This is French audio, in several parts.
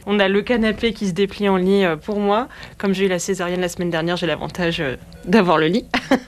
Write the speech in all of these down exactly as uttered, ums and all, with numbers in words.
On a le canapé qui se déplie en lit pour moi. Comme j'ai eu la césarienne la semaine dernière, j'ai l'avantage d'avoir le lit.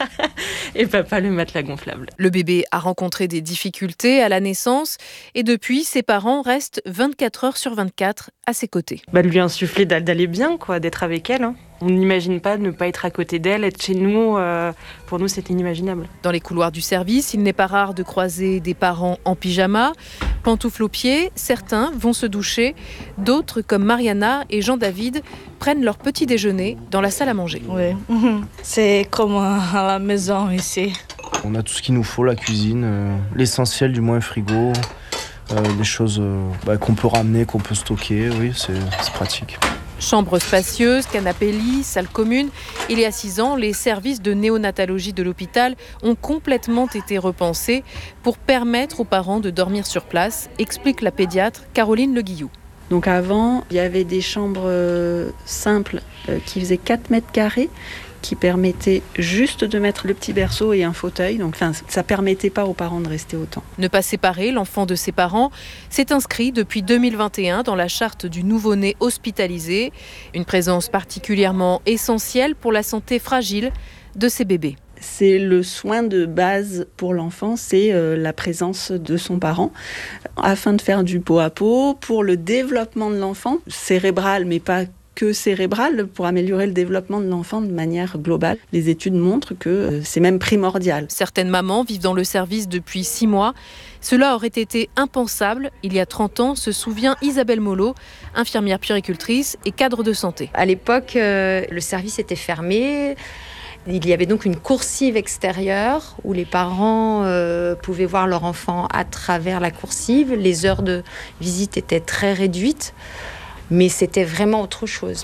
Et papa, le matelas gonflable. Le bébé a rencontré des difficultés à la naissance et depuis, ses parents restent vingt-quatre heures sur vingt-quatre à ses côtés. Bah, de lui insuffler d'aller bien, quoi, d'être avec elle. Hein. On n'imagine pas ne pas être à côté d'elle, être chez nous. Euh, pour nous, c'est inimaginable. Dans les couloirs du service, il n'est pas rare de croiser des parents en pyjama, pantoufles aux pieds. Certains vont se doucher. D'autres, comme Mariana et Jean-David, prennent leur petit déjeuner dans la salle à manger. Oui, c'est comme à la maison ici. On a tout ce qu'il nous faut, la cuisine, euh, l'essentiel du moins, un frigo, euh, des choses euh, bah, qu'on peut ramener, qu'on peut stocker. Oui, c'est, c'est pratique. Chambre spacieuse, canapé-lit, salle commune. Il y a six ans, les services de néonatologie de l'hôpital ont complètement été repensés pour permettre aux parents de dormir sur place, explique la pédiatre Caroline Le Guillou. Donc avant, il y avait des chambres euh, simples euh, qui faisaient quatre mètres carrés, qui permettaient juste de mettre le petit berceau et un fauteuil. Donc, enfin, ça ne permettait pas aux parents de rester autant. Ne pas séparer l'enfant de ses parents, c'est inscrit depuis deux mille vingt et un dans la charte du nouveau-né hospitalisé. Une présence particulièrement essentielle pour la santé fragile de ces bébés. C'est le soin de base pour l'enfant, c'est euh, la présence de son parent, afin de faire du pot à pot, pour le développement de l'enfant, cérébral, mais pas que cérébral, pour améliorer le développement de l'enfant de manière globale. Les études montrent que euh, c'est même primordial. Certaines mamans vivent dans le service depuis six mois. Cela aurait été impensable il y a trente ans, se souvient Isabelle Mollo, infirmière puéricultrice et cadre de santé. À l'époque, euh, le service était fermé. Il y avait donc une coursive extérieure où les parents euh, pouvaient voir leur enfant à travers la coursive. Les heures de visite étaient très réduites, mais c'était vraiment autre chose.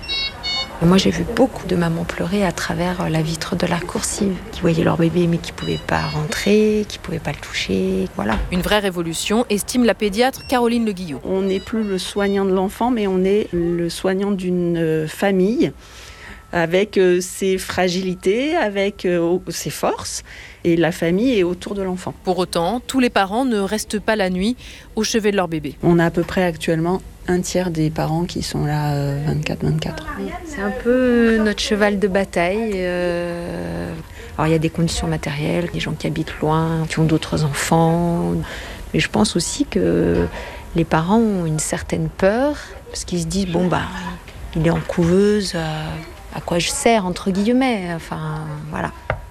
Moi, j'ai vu beaucoup de mamans pleurer à travers la vitre de la coursive, qui voyaient leur bébé mais qui ne pouvaient pas rentrer, qui ne pouvaient pas le toucher, voilà. Une vraie révolution, estime la pédiatre Caroline Le Guillou. On n'est plus le soignant de l'enfant, mais on est le soignant d'une famille, avec euh, ses fragilités, avec euh, ses forces, et la famille est autour de l'enfant. Pour autant, tous les parents ne restent pas la nuit au chevet de leur bébé. On a à peu près actuellement un tiers des parents qui sont là euh, vingt-quatre vingt-quatre. C'est un peu notre cheval de bataille. Euh... Alors il y a des conditions matérielles, des gens qui habitent loin, qui ont d'autres enfants. Mais je pense aussi que les parents ont une certaine peur, parce qu'ils se disent, bon bah, il est en couveuse... Euh... à quoi je sers, entre guillemets, enfin, voilà.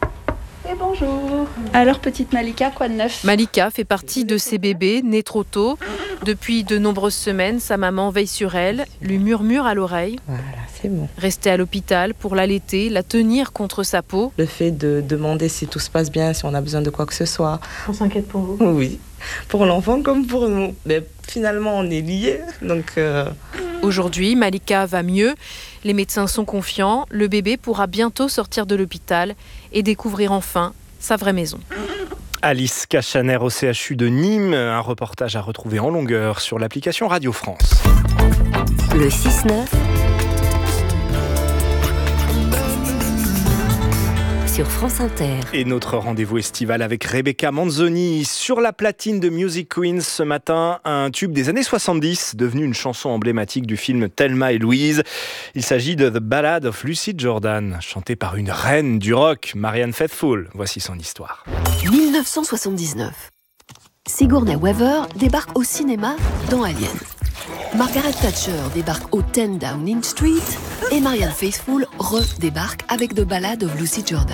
Et bonjour. Alors, petite Malika, quoi de neuf ? Malika fait partie de ces bébés nés trop tôt. Depuis de nombreuses semaines, sa maman veille sur elle, lui murmure à l'oreille. Voilà, c'est bon. Rester à l'hôpital pour l'allaiter, la tenir contre sa peau. Le fait de demander si tout se passe bien, si on a besoin de quoi que ce soit. On s'inquiète pour vous ? Oui, pour l'enfant comme pour nous. Mais finalement, on est liés, donc... Euh... Aujourd'hui, Malika va mieux. Les médecins sont confiants. Le bébé pourra bientôt sortir de l'hôpital et découvrir enfin sa vraie maison. Alice Cachaner au C H U de Nîmes. Un reportage à retrouver en longueur sur l'application Radio France. Le six neuf sur France Inter. Et notre rendez-vous estival avec Rebecca Manzoni sur la platine de Music Queens ce matin, un tube des années soixante-dix, devenu une chanson emblématique du film Thelma et Louise. Il s'agit de The Ballad of Lucy Jordan, chantée par une reine du rock, Marianne Faithfull. Voici son histoire. dix-neuf cent soixante-dix-neuf. Sigourney Weaver débarque au cinéma dans Alien. Margaret Thatcher débarque au dix Downing Street et Marianne Faithfull redébarque avec The Ballad of Lucy Jordan.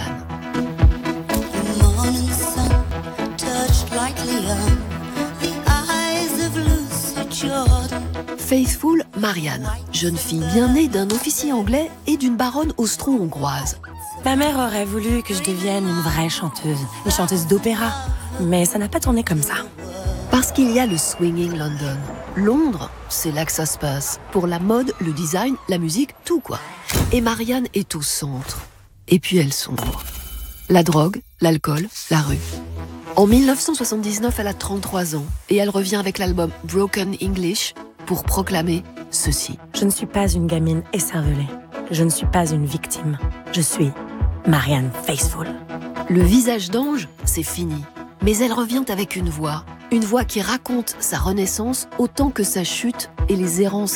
Faithfull, Marianne, jeune fille bien née d'un officier anglais et d'une baronne austro-hongroise. Ma mère aurait voulu que je devienne une vraie chanteuse, une chanteuse d'opéra, mais ça n'a pas tourné comme ça. Parce qu'il y a le Swinging London. Londres, c'est là que ça se passe. Pour la mode, le design, la musique, tout quoi. Et Marianne est au centre. Et puis elle sombre. La drogue, l'alcool, la rue. En dix-neuf cent soixante-dix-neuf, elle a trente-trois ans et elle revient avec l'album Broken English pour proclamer ceci. Je ne suis pas une gamine écervelée. Je ne suis pas une victime. Je suis Marianne Faithfull. Le visage d'ange, c'est fini. Mais elle revient avec une voix. Une voix qui raconte sa renaissance autant que sa chute et les errances